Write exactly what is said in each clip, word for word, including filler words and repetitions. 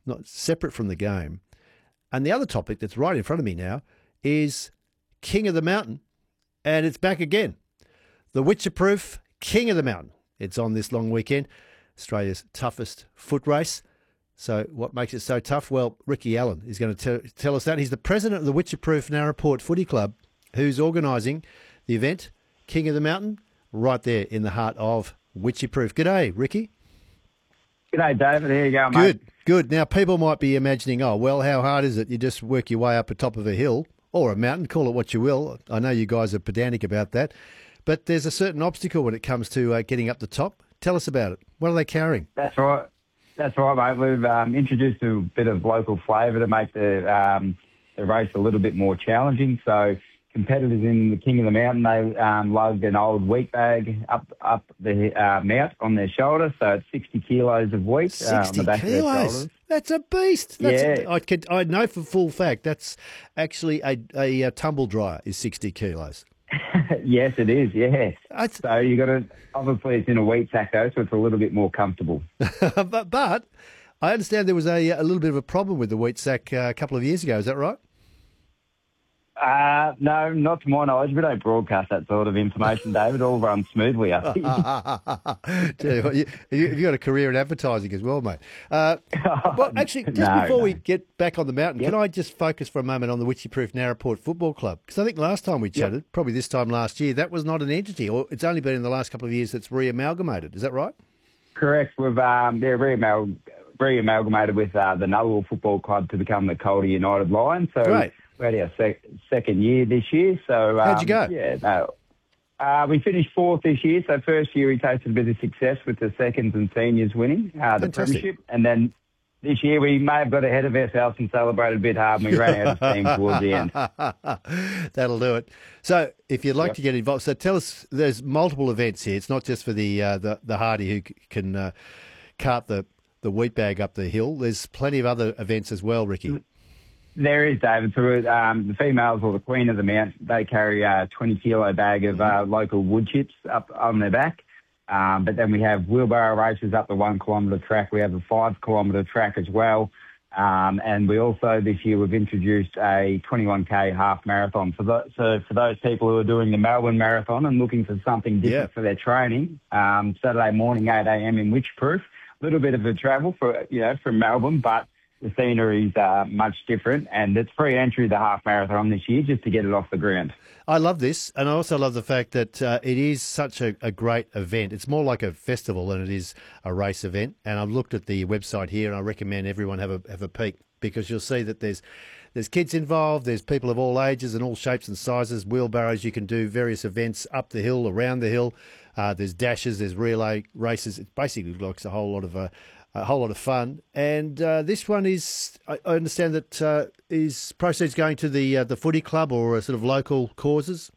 not separate from the game. And the other topic that's right in front of me now is King of the Mountain, and it's back again. The Wycheproof King of the Mountain. It's on this long weekend, Australia's toughest foot race. So what makes it so tough? Well, Ricky Allen is going to t- tell us that. He's the president of the Wycheproof Narraport Footy Club, who's organising the event, King of the Mountain, right there in the heart of Wycheproof. G'day, Ricky. G'day, David. Here you go, mate. Good, good. Now, people might be imagining, oh, well, how hard is it? You just work your way up the top of a hill or a mountain, call it what you will. I know you guys are pedantic about that. But there's a certain obstacle when it comes to uh, getting up the top. Tell us about it. What are they carrying? That's right. That's right, mate. We've um, introduced a bit of local flavour to make the um, the race a little bit more challenging. So competitors in the King of the Mountain, they um, lug an old wheat bag up up the uh, mount on their shoulder. So it's sixty kilos of wheat sixty uh, on the back kilos. of their shoulders. That's a beast. That's Yeah. A, I, could, I know for full fact that's actually a, a, a tumble dryer is sixty kilos. Yes, it is, yes. That's, So you got to, obviously it's in a wheat sack though, so it's a little bit more comfortable. but, but I understand there was a, a little bit of a problem with the wheat sack uh, a couple of years ago. Is that right? Uh, no, not to my knowledge. We don't broadcast that sort of information, David. All runs smoothly, I think. Tell you what, you, you've got a career in advertising as well, mate. Uh, well, actually, just No, before no. we get back on the mountain, Yep. can I just focus for a moment on the Wycheproof Narraport Football Club? Because I think last time we chatted, probably this time last year, that was not an entity, or it's only been in the last couple of years that's re-amalgamated. Is that right? Correct. We've um, they're re-amal- re-amalgamated with uh, the Nullarbor Football Club to become the Calder United Lions. So Great. we had our sec- second year this year. So um, How'd you go? Yeah, no. Uh, we finished fourth this year. So first year we tasted a bit of success with the seconds and seniors winning uh, the Fantastic. premiership, and then this year we may have got ahead of ourselves and celebrated a bit hard, and we ran out of steam towards the end. That'll do it. So, if you'd like Yep. to get involved, so tell us. There's multiple events here. It's not just for the uh, the the hardy who c- can uh, cart the the wheat bag up the hill. There's plenty of other events as well, Ricky. There is, David. So um, the females, or the queen of the mount, they carry a twenty kilo bag of uh, local wood chips up on their back. Um, but then we have wheelbarrow races up the one kilometre track. We have a five kilometre track as well. Um, and we also, this year, we've introduced a twenty-one K half marathon. For the, so for those people who are doing the Melbourne Marathon and looking for something different Yeah. for their training, um, Saturday morning, eight a.m. in Wycheproof. A little bit of a travel for, you know, from Melbourne, but the scenery's uh, much different, and it's free entry to the half marathon this year just to get it off the ground. I love this, and I also love the fact that uh, it is such a, a great event. It's more like a festival than it is a race event. And I've looked at the website here, and I recommend everyone have a have a peek, because you'll see that there's there's kids involved, there's people of all ages and all shapes and sizes, wheelbarrows. You can do various events up the hill, around the hill. Uh, there's dashes, there's relay races. It basically looks a whole lot of uh, a whole lot of fun. And uh, this one is, I I understand that uh, is proceeds going to the uh, the footy club or uh, sort of local causes.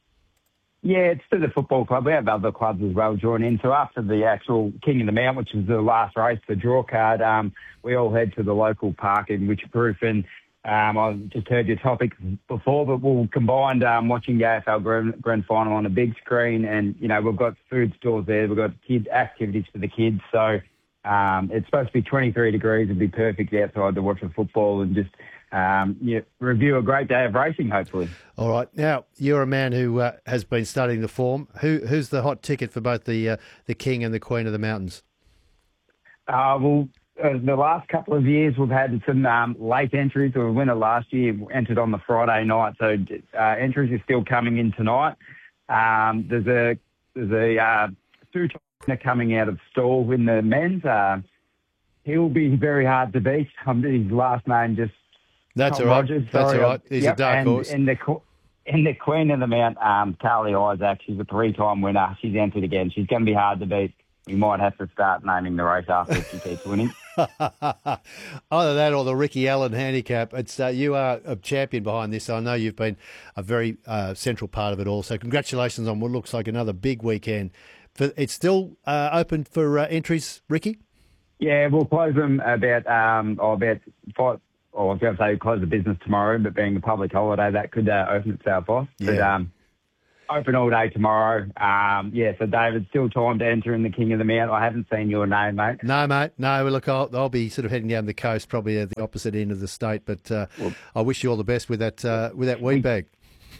Yeah, it's to the football club. We have other clubs as well join in. So after the actual King of the Mount, which is the last race, the draw card, um, we all head to the local park in Wycheproof. And um, I just heard your topic before, but we'll combine um, watching the A F L Grand, Grand Final on a big screen. And, you know, we've got food stores there. We've got kid activities for the kids. So um, it's supposed to be twenty-three degrees. It'd be perfect outside to watch the football and just um, yeah, review a great day of racing, hopefully. All right. Now, you're a man who uh, has been studying the form. Who Who's the hot ticket for both the uh, the King and the Queen of the Mountains? Uh, well, uh, the last couple of years we've had some um, late entries. The winner last year entered on the Friday night, so uh, entries are still coming in tonight. Um, there's a there's a uh, two-time winner coming out of stall in the men's. Uh, he'll be very hard to beat. Um, his last name just That's Tom all right. Rogers, That's sorry. all right. He's Yep, a dark and, horse. And the qu- and the Queen of the Mount, um, Carly Isaac, she's a three-time winner. She's entered again. She's going to be hard to beat. We might have to start naming the race after if she keeps winning. Either that or the Ricky Allen handicap. It's uh, you are a champion behind this. I know you've been a very uh, central part of it all. So congratulations on what looks like another big weekend. For, it's still uh, open for uh, entries, Ricky? Yeah, we'll close them about um, oh, about five. Or I was going to say close the business tomorrow, but being a public holiday, that could uh, open itself off. But Yeah. um, open all day tomorrow. Um, yeah, so David, still time to enter in the King of the Mount. I haven't seen your name, mate. No, mate. No, look, I'll, I'll be sort of heading down the coast, probably at the opposite end of the state. But uh, Well, I wish you all the best with that uh, with that weed bag.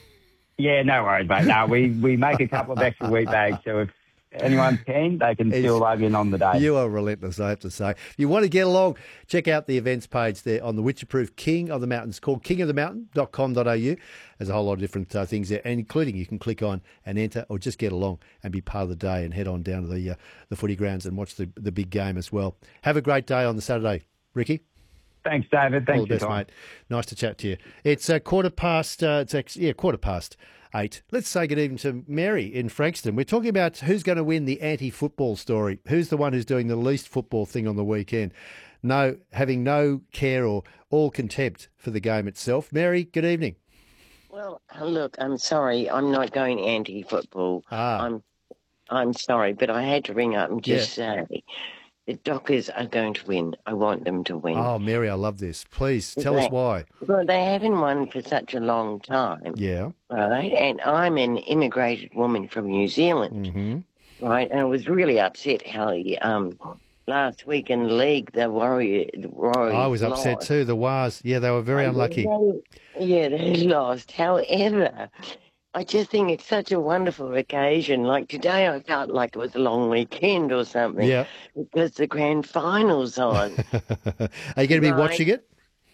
Yeah, no worries, mate. No, we, we make a couple of extra wheat bags, so if anyone's keen, they can still log in on the day. You are relentless, I have to say. If you want to get along, check out the events page there on the Witcher-proof King of the Mountain. It's called king of the mountain dot com dot a u. There's a whole lot of different uh, things there, and including you can click on and enter or just get along and be part of the day and head on down to the uh, the footy grounds and watch the, the big game as well. Have a great day on the Saturday, Ricky. Thanks, David. Thanks All the best, mate. Nice to chat to you. It's a quarter past, uh, it's actually, yeah, quarter past eight. Let's say good evening to Mary in Frankston. We're talking about who's going to win the anti-football story. Who's the one who's doing the least football thing on the weekend? No, having no care or all contempt for the game itself. Mary, good evening. Well, look, I'm sorry. I'm not going anti-football. Ah. I'm I'm sorry, but I had to ring up and just Yeah. say the Dockers are going to win. I want them to win. Oh, Mary, I love this. Please tell us They- why. Well, they haven't won for such a long time, Yeah. right? And I'm an immigrated woman from New Zealand, Mm-hmm. right? And I was really upset how um, last week in the league, the Warrior, the Warriors I was upset lost. too. The Wars, yeah, they were very unlucky. They- yeah, they lost. However, I just think it's such a wonderful occasion. Like today, I felt like it was a long weekend or something. Yeah. Because the grand final's on. Are you going to be Right. watching it?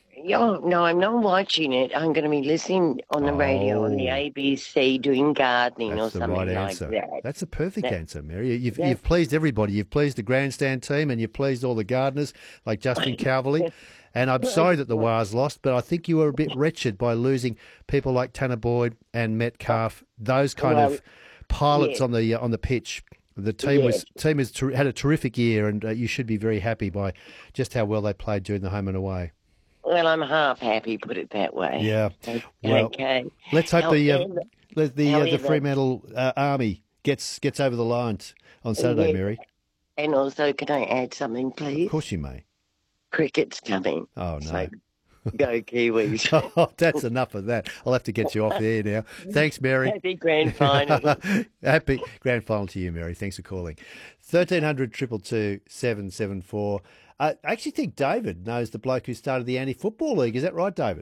Yo, no, I'm not watching it. I'm going to be listening on the radio on the Oh. A B C doing gardening That's or the something right like answer. that. That's a perfect That- answer, Mary. You've, that's- you've pleased everybody. You've pleased the grandstand team and you've pleased all the gardeners like Justin Calverley. And I'm sorry that the Wars lost, but I think you were a bit wretched by losing people like Tanner Boyd and Metcalf, those kind Well, of pilots yeah. on the uh, on the pitch. The team was team has ter- had a terrific year, and uh, you should be very happy by just how well they played during the home and away. Well, I'm half happy, put it that way. Yeah. Okay. Well, Let's hope the uh, However- the the, uh, the however- Fremantle uh, Army gets gets over the line on Saturday, Yeah. Mary. And also, can I add something, please? Of course you may. Cricket's coming. Oh no. So go Kiwis. Oh, that's enough of that. I'll have to get you off there now. Thanks, Mary. Happy grand final. Happy grand final to you, Mary. Thanks for calling. thirteen hundred, two two two, seven seven four. Uh, I actually think David knows the bloke who started the Anti-Football League. Is that right, David?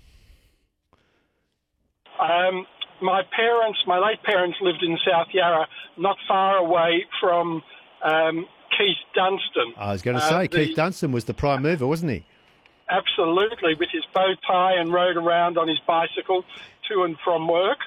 Um, my parents, my late parents lived in South Yarra, not far away from um, Keith Dunstan. I was going to Uh, say, the- Keith Dunstan was the prime mover, wasn't he? Absolutely, with his bow tie and rode around on his bicycle to and from work.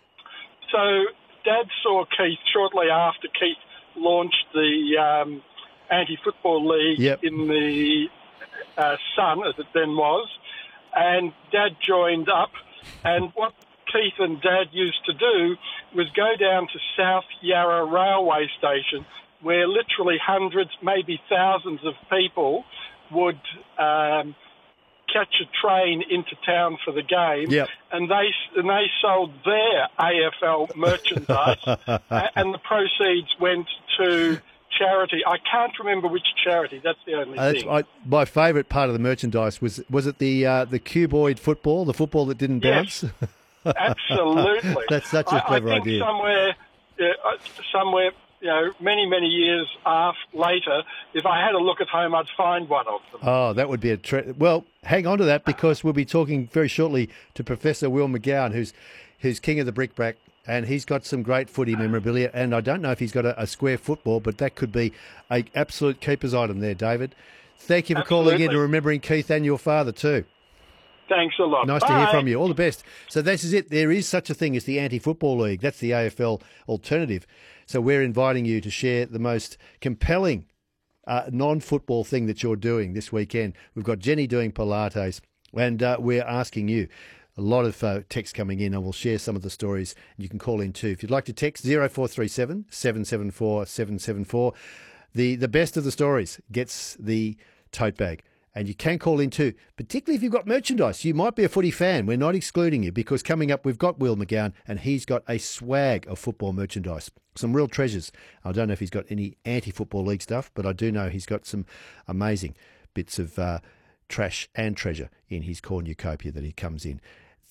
So Dad saw Keith shortly after Keith launched the um, Anti-Football League Yep. in the uh, Sun, as it then was, and Dad joined up. And what Keith and Dad used to do was go down to South Yarra Railway Station, where literally hundreds, maybe thousands of people would um, catch a train into town for the game, Yep. and they and they sold their A F L merchandise, a- and the proceeds went to charity. I can't remember which charity. That's the only Uh, that's, thing. I, my favourite part of the merchandise was was it the uh, the cuboid football, the football that didn't Yes. bounce? Absolutely. That's such a I- clever I think idea. Somewhere, yeah, uh, somewhere, you know, many many years after later, if I had a look at home, I'd find one of them. Oh, that would be a tre- well. Hang on to that because we'll be talking very shortly to Professor Will McGowan, who's who's king of the brickbat, and he's got some great footy memorabilia. And I don't know if he's got a, a square football, but that could be a absolute keeper's item there, David. Thank you for calling in Absolutely. and remembering Keith and your father too. Thanks a lot. Nice to hear Bye. from you. All the best. So this is it. There is such a thing as the Anti-Football League. That's the A F L alternative. So we're inviting you to share the most compelling uh, non-football thing that you're doing this weekend. We've got Jenny doing Pilates, and uh, we're asking you. A lot of uh, text coming in, and we'll share some of the stories. You can call in too. If you'd like to text, zero four three seven, seven seven four, seven seven four. The, the best of the stories gets the tote bag. And you can call in too, particularly if you've got merchandise. You might be a footy fan. We're not excluding you because coming up, we've got Will McGowan and he's got a swag of football merchandise. Some real treasures. I don't know if he's got any anti-football league stuff, but I do know he's got some amazing bits of uh, trash and treasure in his cornucopia that he comes in.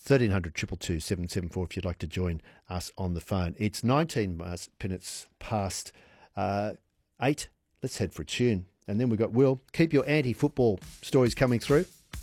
thirteen hundred, two two two, seven seven four if you'd like to join us on the phone. It's nineteen minutes past uh, eight. Let's head for a tune. And then we've got Will. Keep your anti-football stories coming through.